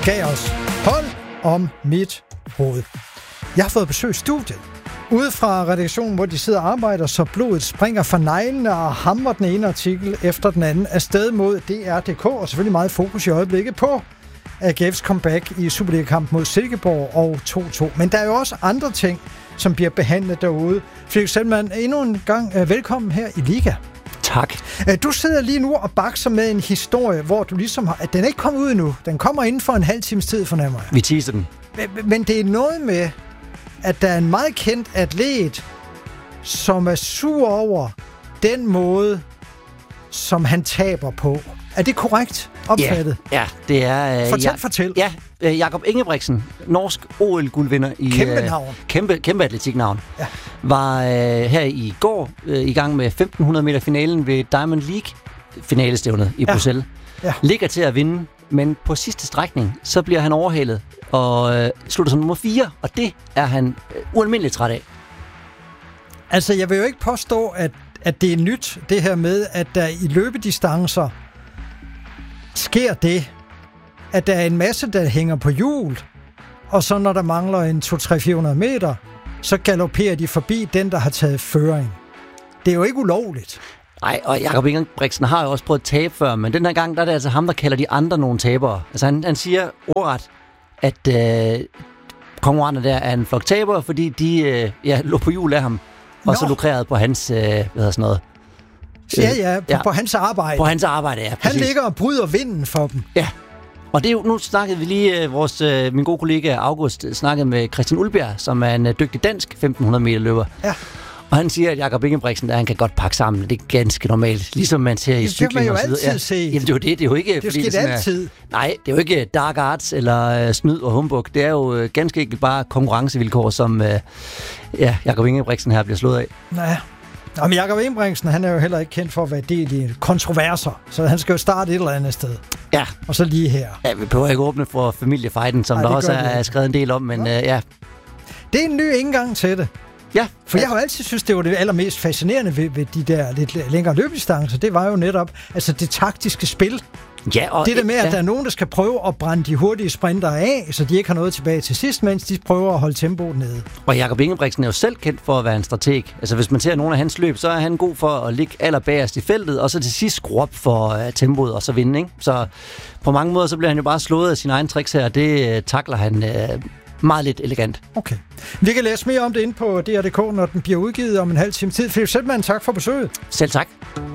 gav os Hold om mit hoved. Jeg har fået besøg i studiet. Ude fra redaktionen, hvor de sidder og arbejder, så blodet springer fra neglene og hamrer den ene artikel efter den anden afsted mod DR.dk, og selvfølgelig meget fokus i øjeblikket på AGF's comeback i Superliga-kamp mod Silkeborg og 2-2. Men der er jo også andre ting, som bliver behandlet derude. Felix Selman, endnu en gang velkommen her i Liga. Tak. Du sidder lige nu og bakser med en historie, hvor du ligesom har... Den er ikke kommet ud endnu. Den kommer inden for en halv times tid, fornemmer jeg. Vi teaser den. Men det er noget med, at der er en meget kendt atlet, som er sur over den måde, som han taber på. Er det korrekt opfattet? Ja, det er... Fortæl. Ja, Jakob Ingebrigtsen, norsk OL-guldvinder i... Kæmpe navn. Kæmpe atletiknavn. Ja. Var her i går i gang med 1500 meter finalen ved Diamond League finalestævnet i Bruxelles. Ja. Ligger til at vinde, men på sidste strækning, så bliver han overhalet og slutter som nummer 4, og det er han ualmindeligt træt af. Altså, jeg vil jo ikke påstå, at det er nyt, det her med, at der i løbedistancer sker det, at der er en masse, der hænger på hjul, og så når der mangler en 200-300-400 meter, så galopperer de forbi den, der har taget føring. Det er jo ikke ulovligt. Nej, og Jakob Ingebrigtsen har jo også prøvet at tabe før, men den her gang, der er det altså ham, der kalder de andre nogle tabere. Altså han siger ordret, at konkurrenterne der er en flok tabere, fordi de lå på hjul af ham, og så lukrerede på hans, på hans arbejde. På hans arbejde, ja. Præcis. Han ligger og bryder vinden for dem. Ja, og det er jo, nu snakkede vi lige, min gode kollega August snakkede med Christian Ulbjerg, som er en dygtig dansk 1500 meter løber. Ja. Og han siger, at Jakob Ingebrigtsen, han kan godt pakke sammen. Det er ganske normalt, ligesom man ser i cykling og så videre. Det kan man jo altid se. Jamen det er jo det. Det er jo ikke... Det er jo altid. Nej, det er jo ikke dark arts eller snyd og humbug. Det er jo ganske enkelt bare konkurrencevilkår, som Jakob Ingebrigtsen her bliver slået af. Nej. Men Jakob Ingebrigtsen, han er jo heller ikke kendt for at være del i kontroverser, så han skal jo starte et eller andet sted. Ja. Og så lige her. Ja, vi behøver ikke åbne for familiefejden, som der også er skrevet en del om, men ja. Det er en ny indgang til det. Ja. For jeg har jo altid synes, det var det allermest fascinerende ved de der lidt længere løbedistancer. Det var jo netop det taktiske spil. Ja, og det der med, at der er nogen, der skal prøve at brænde de hurtige sprintere af, så de ikke har noget tilbage til sidst, mens de prøver at holde tempoet nede. Og Jakob Ingebrigtsen er jo selv kendt for at være en strateg. Altså hvis man ser nogle af hans løb, så er han god for at ligge allerbagerst i feltet, og så til sidst skrue op for tempoet og så vinde, ikke? Så på mange måder, så bliver han jo bare slået af sine egne tricks her, og det takler han meget lidt elegant. Okay. Vi kan læse mere om det inde på DR.dk, når den bliver udgivet om en halv time tid. Felix Selman, tak for besøget. Selv tak.